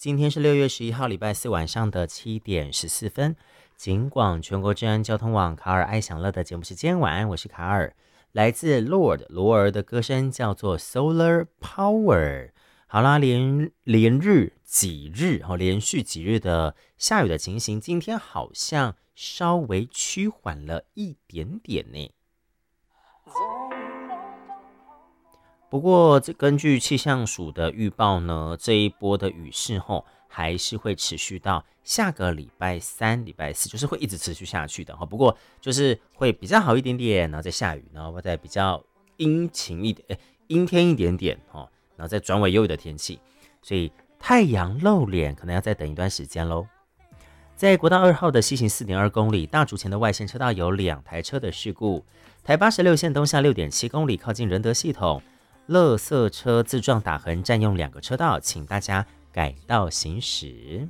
今天是6月11号，礼拜四晚上的7点14分。警广全国治安交通网卡尔爱享乐的节目时间，晚安，我是卡尔。来自 Lord 罗尔的歌声叫做 Solar Power。好啦，连续几日的下雨的情形，今天好像稍微趋缓了一点点呢。不过，根据气象署的预报呢，这一波的雨势还是会持续到下个礼拜三、礼拜四，就是会一直持续下去的。不过就是会比较好一点点，然后再下雨，然后再比较阴晴一点、阴天一点点，然后再转为忧郁的天气，所以太阳露脸可能要再等一段时间咯。在国道2号的西行4.2公里，大竹前的外线车道有2台车的事故。台86线东下6.7公里，靠近仁德系统，垃圾车自撞打横占用2个车道，请大家改道行驶。